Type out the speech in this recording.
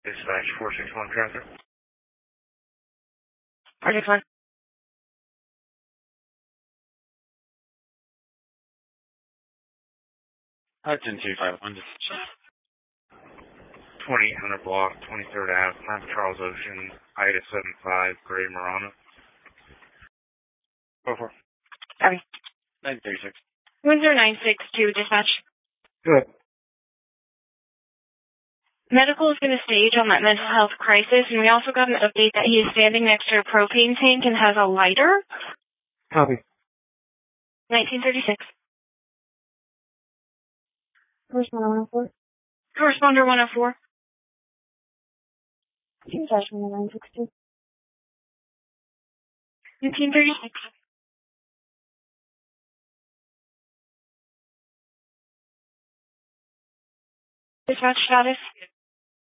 Dispatch 461 traffic. 461. Hudson 251. 2800 block, 23rd Ave, Mount Charles Ocean, Ida 75, Gray Marana. 44. Copy. 936. 10962, dispatch. Good. Medical is going to stage on that mental health crisis, and we also got an update that he is standing next to a propane tank and has a lighter. Copy. 1936. Corresponder 104. Corresponder 104. 2-1962. 1936. Dispatch status.